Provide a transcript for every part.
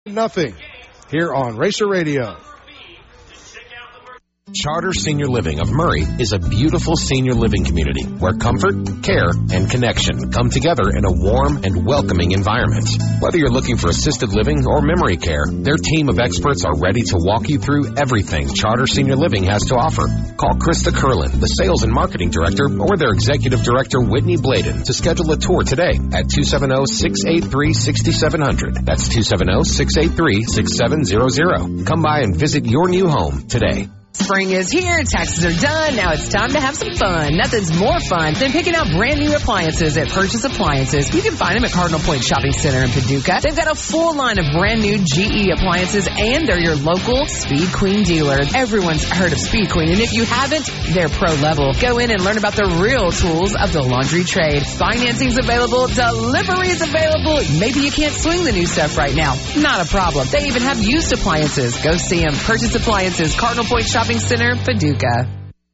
Nothing here on Racer Radio. Charter Senior Living of Murray is a beautiful senior living community where comfort, care, and connection come together in a warm and welcoming environment. Whether you're looking for assisted living or memory care, their team of experts are ready to walk you through everything Charter Senior Living has to offer. Call Krista Curlin, the Sales and Marketing Director, or their Executive Director, Whitney Bladen, to schedule a tour today at 270-683-6700. That's 270-683-6700. Come by and visit your new home today. Spring is here, taxes are done, now it's time to have some fun. Nothing's more fun than picking out brand new appliances at Purchase Appliances. You can find them at Cardinal Point Shopping Center in Paducah. They've got a full line of brand new GE appliances, and they're your local Speed Queen dealer. Everyone's heard of Speed Queen, and if you haven't, they're pro level. Go in and learn about the real tools of the laundry trade. Financing's available, delivery's available. Maybe you can't swing the new stuff right now. Not a problem. They even have used appliances. Go see them. Purchase Appliances, Cardinal Point Shopping Center, Paducah.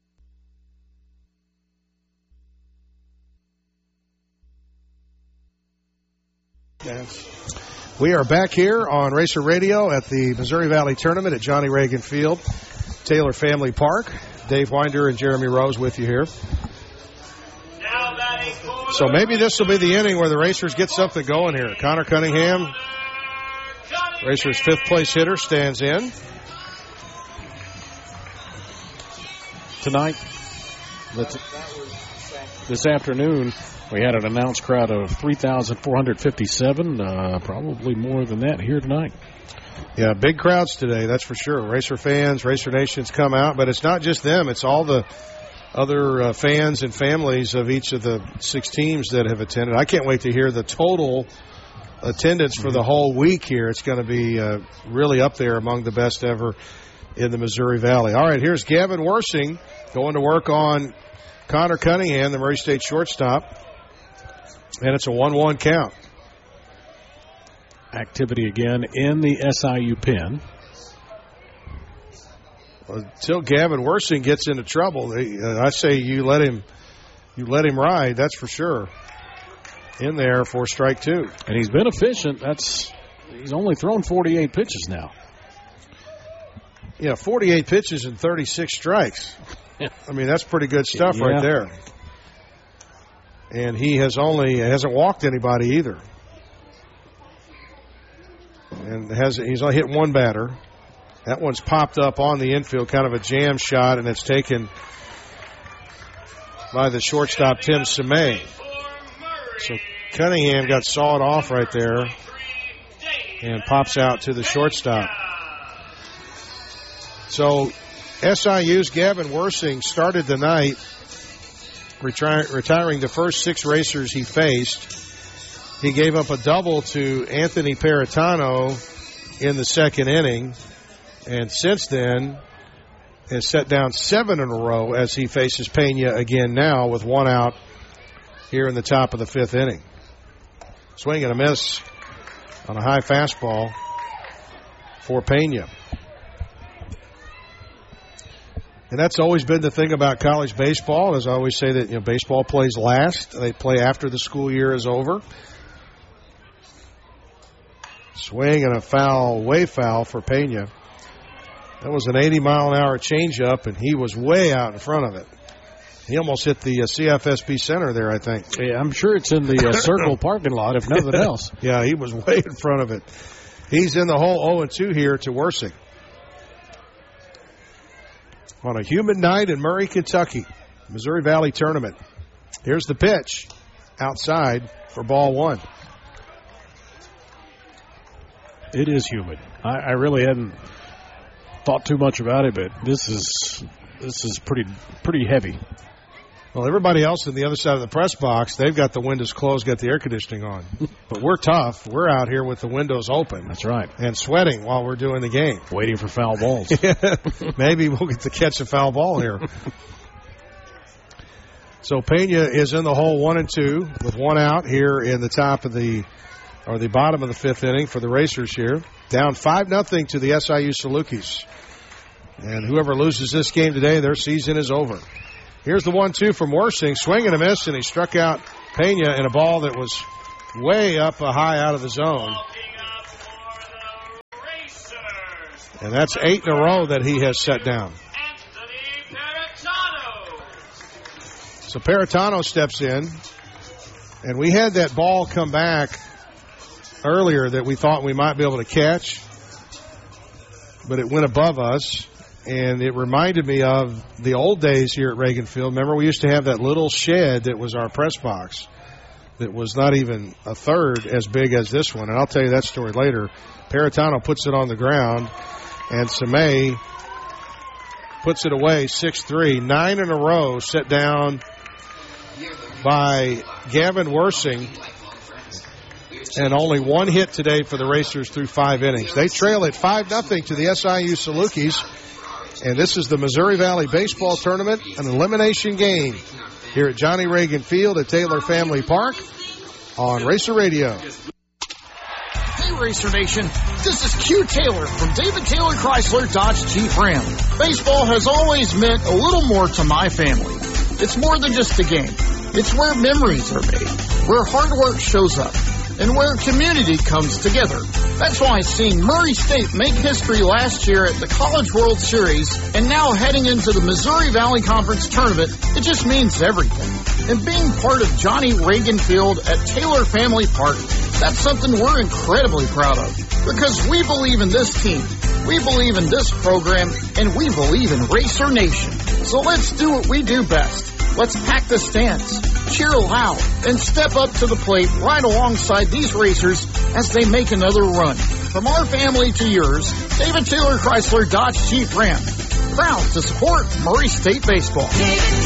Yes. We are back here on Racer Radio at the Missouri Valley Tournament at Johnny Reagan Field, Taylor Family Park. Dave Winder and Jeremy Rose with you here. So maybe this will be the inning where the Racers get something going here. Connor Cunningham, Racers' fifth-place hitter, stands in. Tonight, this afternoon, we had an announced crowd of 3,457, probably more than that here tonight. Yeah, big crowds today, that's for sure. Racer fans, Racer Nations come out, but it's not just them. It's all the other fans and families of each of the 6 teams that have attended. I can't wait to hear the total attendance for the whole week here. It's going to be really up there among the best ever in the Missouri Valley. All right, here's Gavin Worsing going to work on Connor Cunningham, the Murray State shortstop. And it's a 1-1 count. Activity again in the SIU pen. Until Gavin Worsing gets into trouble, I say you let him ride, that's for sure. In there for strike 2. And he's been efficient. He's only thrown 48 pitches now. Yeah, 48 pitches and 36 strikes. I mean, that's pretty good stuff right there. And he hasn't walked anybody either. And he's only hit one batter. That one's popped up on the infield, kind of a jam shot, and it's taken by the shortstop, Tim Semay. So Cunningham got sawed off right there and pops out to the shortstop. So SIU's Gavin Worsing started the night retiring the first 6 racers he faced. He gave up a double to Anthony Paritano in the second inning, and since then has set down 7 in a row as he faces Pena again now with 1 out here in the top of the 5th inning. Swing and a miss on a high fastball for Pena. And that's always been the thing about college baseball, as I always say that baseball plays last. They play after the school year is over. Swing and a foul, way foul for Pena. That was an 80-mile-an-hour changeup, and he was way out in front of it. He almost hit the CFSB Center there, I think. Yeah, I'm sure it's in the Circle parking lot, if nothing else. Yeah, he was way in front of it. He's in the hole 0-2 here to Worsing. On a humid night in Murray, Kentucky, Missouri Valley Tournament. Here's the pitch outside for ball 1. It is humid. I really hadn't thought too much about it, but this is pretty heavy. Well, everybody else on the other side of the press box, they've got the windows closed, got the air conditioning on. But we're tough. We're out here with the windows open. That's right. And sweating while we're doing the game. Waiting for foul balls. Maybe we'll get to catch a foul ball here. So Pena is in the hole 1-2 with 1 out here in the top of the bottom of the 5th inning for the Racers here. Down 5-0 to the SIU Salukis. And whoever loses this game today, their season is over. Here's the 1-2 from Worsing. Swing and a miss, and he struck out Pena in a ball that was way up high out of the zone. And that's 8 in a row that he has set down. So Paratano steps in. And we had that ball come back earlier that we thought we might be able to catch. But it went above us. And it reminded me of the old days here at Reagan Field. Remember, we used to have that little shed that was our press box that was not even a third as big as this one. And I'll tell you that story later. Paratano puts it on the ground. And Samay puts it away, 6-3. 9 in a row set down by Gavin Wersing. And only one hit today for the Racers through 5 innings. They trail at 5-0 to the SIU Salukis. And this is the Missouri Valley Baseball Tournament, an elimination game here at Johnny Reagan Field at Taylor Family Park on Racer Radio. Hey, Racer Nation. This is Q Taylor from David Taylor Chrysler Dodge Jeep Ram. Baseball has always meant a little more to my family. It's more than just a game. It's where memories are made, where hard work shows up, and where community comes together. That's why seeing Murray State make history last year at the College World Series and now heading into the Missouri Valley Conference Tournament, it just means everything. And being part of Johnny Reagan Field at Taylor Family Park, that's something we're incredibly proud of. Because we believe in this team, we believe in this program, and we believe in Racer Nation. So let's do what we do best. Let's pack the stands, cheer loud, and step up to the plate right alongside these racers as they make another run. From our family to yours, David Taylor Chrysler Dodge Jeep Ram. Proud to support Murray State Baseball.